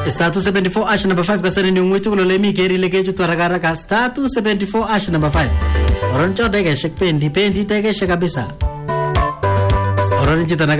Status 74 ash number 5 kasari ni ngwitu kulolemi keri lekeju twaragara status 74 ash number 5. Oron cho dege shek pendi tege shek kabisa. Oron chita